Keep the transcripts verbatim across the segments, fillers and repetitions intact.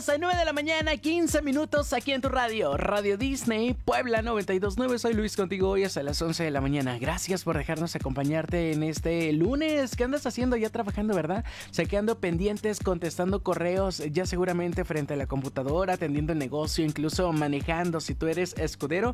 las nueve de la mañana, quince minutos aquí en tu radio, Radio Disney, Puebla noventa y dos punto nueve. Soy Luis contigo hoy hasta las once de la mañana. Gracias por dejarnos acompañarte en este lunes. ¿Qué andas haciendo? Ya trabajando, ¿verdad? Saqueando pendientes, contestando correos, ya seguramente frente a la computadora, atendiendo el negocio, incluso manejando si tú eres escudero.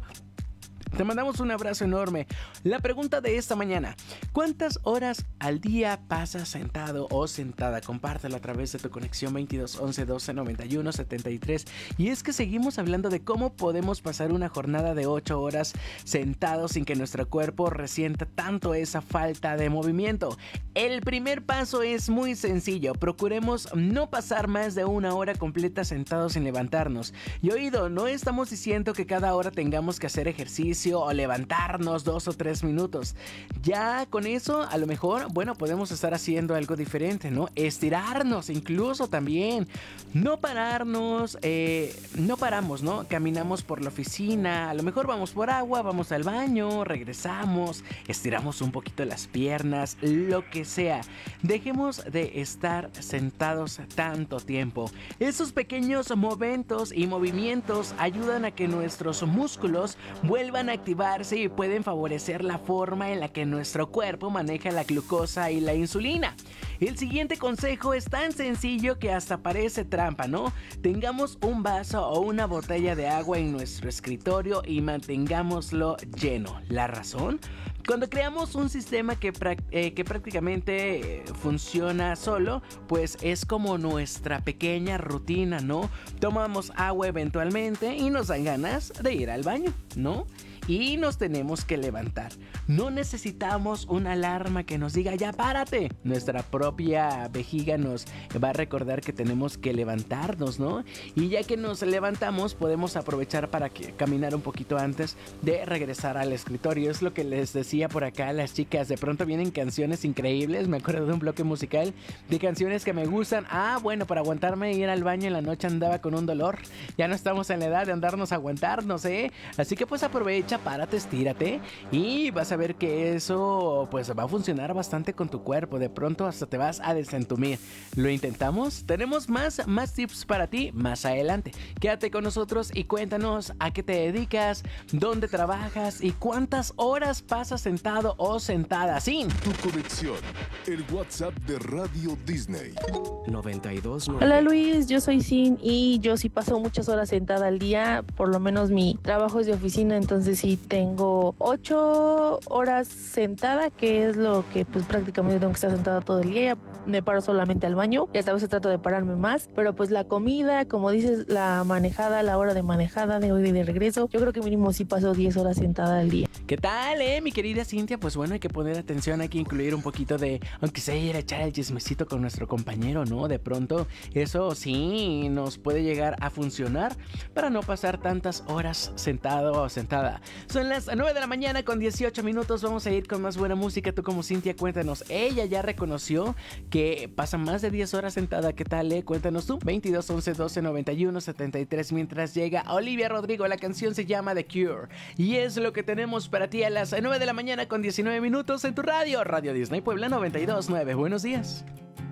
Te mandamos un abrazo enorme. La pregunta de esta mañana: ¿cuántas horas al día pasas sentado o sentada? Compártelo a través de tu conexión veintidós once doce noventa y uno setenta y tres. Y es que seguimos hablando de cómo podemos pasar una jornada de ocho horas sentados sin que nuestro cuerpo resienta tanto esa falta de movimiento. El primer paso es muy sencillo. Procuremos no pasar más de una hora completa sentados sin levantarnos. Y oído, no estamos diciendo que cada hora tengamos que hacer ejercicio o levantarnos dos o tres minutos. Ya con eso, a lo mejor, bueno, podemos estar haciendo algo diferente, ¿no? Estirarnos incluso también. No pararnos, eh, no paramos, ¿no? Caminamos por la oficina, a lo mejor vamos por agua, vamos al baño, regresamos, estiramos un poquito las piernas, lo que sea. Dejemos de estar sentados tanto tiempo. Esos pequeños momentos y movimientos ayudan a que nuestros músculos vuelvan a activarse y pueden favorecer la forma en la que nuestro cuerpo maneja la glucosa y la insulina. El siguiente consejo es tan sencillo que hasta parece trampa, ¿no? Tengamos un vaso o una botella de agua en nuestro escritorio y mantengámoslo lleno. ¿La razón? Cuando creamos un sistema que, eh, que prácticamente eh, funciona solo, pues es como nuestra pequeña rutina, ¿no? Tomamos agua eventualmente y nos dan ganas de ir al baño, ¿no? Y nos tenemos que levantar. No necesitamos una alarma que nos diga ya párate. Nuestra propia vejiga nos va a recordar que tenemos que levantarnos, ¿no? Y ya que nos levantamos podemos aprovechar para que, caminar un poquito antes de regresar al escritorio. Es lo que les decía por acá a las chicas. De pronto vienen canciones increíbles. Me acuerdo de un bloque musical de canciones que me gustan. Ah, bueno, para aguantarme e ir al baño en la noche andaba con un dolor. Ya no estamos en la edad de andarnos a aguantarnos, ¿eh? Así que pues aprovecha, párate, estírate y vas a ver que eso pues va a funcionar bastante con tu cuerpo. De pronto hasta te vas a desentumir. ¿Lo intentamos? Tenemos más, más tips para ti más adelante. Quédate con nosotros y cuéntanos a qué te dedicas, dónde trabajas y cuántas horas pasas sentado o sentada sin tu conexión. El WhatsApp de Radio Disney. noventa y dos. Hola Luis, yo soy Sin y yo sí paso muchas horas sentada al día. Por lo menos mi trabajo es de oficina, entonces sí tengo ocho horas sentada, que es lo que pues prácticamente tengo que estar sentada todo el día. Ya me paro solamente al baño y hasta a veces trato de pararme más, pero pues la comida, como dices, la manejada, la hora de manejada, de hoy y de regreso, yo creo que mínimo sí paso diez horas sentada al día. ¿Qué tal, eh, mi querida Cintia? Pues bueno, hay que poner atención, hay que incluir un poquito de, aunque sea ir a echar el chismecito con nuestro compañero, ¿no? De pronto, eso sí nos puede llegar a funcionar para no pasar tantas horas sentado o sentada. Son las nueve de la mañana con dieciocho minutos, vamos a ir con más buena música. Tú como Cintia, cuéntanos, ella ya reconoció que pasa más de diez horas sentada. ¿Qué tal, eh? Cuéntanos tú, veintidós once doce noventa y uno setenta y tres, mientras llega Olivia Rodrigo. La canción se llama The Cure y es lo que tenemos para ti a las nueve de la mañana con diecinueve minutos en tu radio, Radio Disney Puebla noventa y dos punto nueve. Buenos días.